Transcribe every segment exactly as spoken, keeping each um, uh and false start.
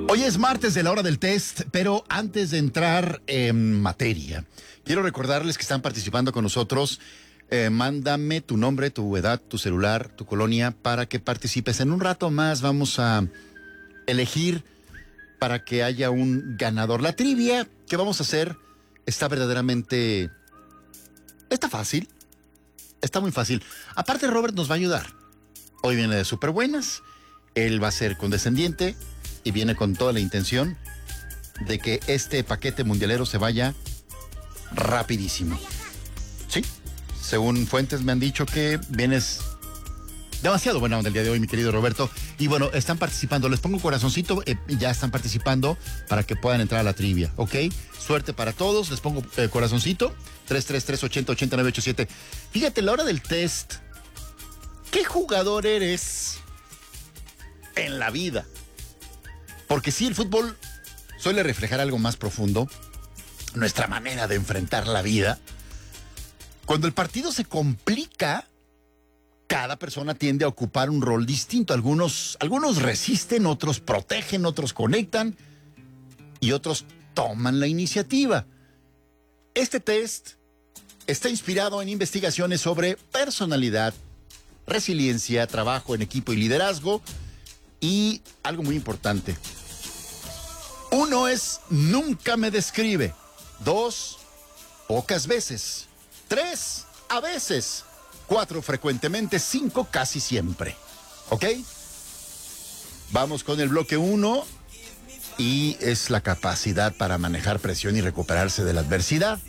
Hoy es martes de la hora del test, pero antes de entrar en materia, quiero recordarles que están participando con nosotros. Eh, mándame tu nombre, tu edad, tu celular, tu colonia, para que participes. En un rato más vamos a elegir para que haya un ganador. La trivia que vamos a hacer está verdaderamente... Está fácil. Está muy fácil. Aparte, Robert nos va a ayudar. Hoy viene de súper buenas. Él va a ser condescendiente y viene con toda la intención de que este paquete mundialero se vaya rapidísimo. Sí, según fuentes me han dicho que vienes demasiado buena onda el día de hoy, mi querido Roberto. Y bueno, están participando. Les pongo un corazoncito, eh, ya están participando para que puedan entrar a la trivia, ¿ok? Suerte para todos. Les pongo eh, corazoncito. tres tres tres, ochenta, ochenta, nueve ocho siete. Fíjate, la hora del test. ¿Qué jugador eres en la vida? Porque sí, el fútbol suele reflejar algo más profundo, nuestra manera de enfrentar la vida. Cuando el partido se complica, cada persona tiende a ocupar un rol distinto. Algunos, algunos resisten, otros protegen, otros conectan y otros toman la iniciativa. Este test está inspirado en investigaciones sobre personalidad, resiliencia, trabajo en equipo y liderazgo. Y algo muy importante. Uno es nunca me describe. Dos, pocas veces. Tres, a veces. Cuatro, frecuentemente. Cinco, casi siempre. ¿Ok? Vamos con el bloque uno. Y es la capacidad para manejar presión y recuperarse de la adversidad.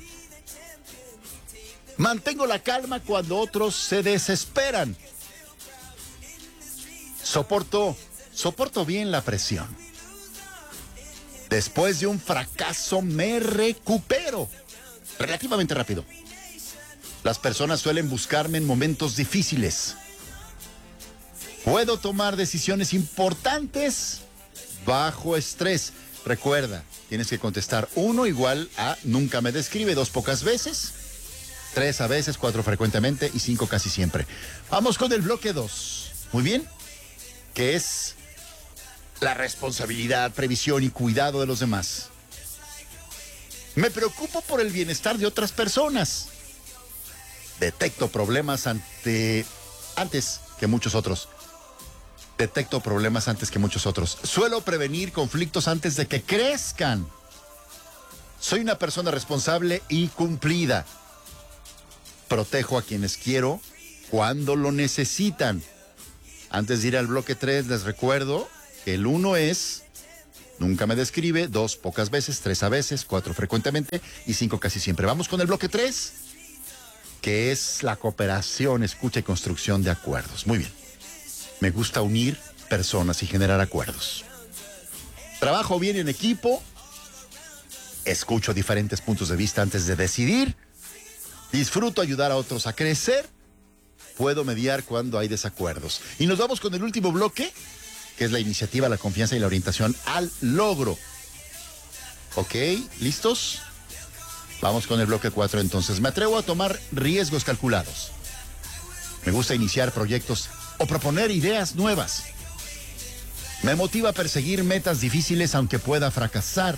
Mantengo la calma cuando otros se desesperan. Soporto, soporto bien la presión. Después de un fracaso me recupero relativamente rápido. Las personas suelen buscarme en momentos difíciles. Puedo tomar decisiones importantes bajo estrés. Recuerda, tienes que contestar uno igual a nunca me describe, dos pocas veces, tres a veces, cuatro frecuentemente y cinco casi siempre. Vamos con el bloque dos. Muy bien. Que es la responsabilidad, previsión y cuidado de los demás. Me preocupo por el bienestar de otras personas. Detecto problemas ante, antes que muchos otros. Detecto problemas antes que muchos otros. Suelo prevenir conflictos antes de que crezcan. Soy una persona responsable y cumplida. Protejo a quienes quiero cuando lo necesitan. Antes de ir al bloque tres, les recuerdo que el uno es, nunca me describe, dos, pocas veces, tres a veces, cuatro frecuentemente y cinco casi siempre. Vamos con el bloque tres, que es la cooperación, escucha y construcción de acuerdos. Muy bien. Me gusta unir personas y generar acuerdos. Trabajo bien en equipo, escucho diferentes puntos de vista antes de decidir, disfruto ayudar a otros a crecer, puedo mediar cuando hay desacuerdos. Y nos vamos con el último bloque, que es la iniciativa, la confianza y la orientación al logro. ¿Ok? ¿Listos? Vamos con el bloque cuatro entonces. Me atrevo a tomar riesgos calculados. Me gusta iniciar proyectos o proponer ideas nuevas. Me motiva a perseguir metas difíciles aunque pueda fracasar.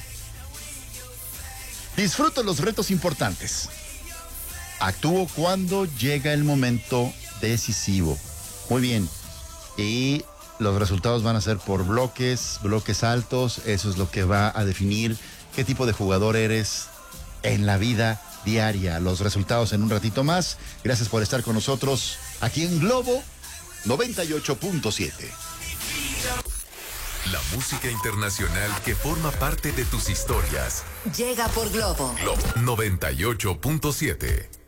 Disfruto los retos importantes. Actúo cuando llega el momento decisivo. Muy bien. Y los resultados van a ser por bloques, bloques altos. Eso es lo que va a definir qué tipo de jugador eres en la vida diaria. Los resultados en un ratito más. Gracias por estar con nosotros aquí en Globo noventa y ocho punto siete. La música internacional que forma parte de tus historias. Llega por Globo. Globo noventa y ocho punto siete.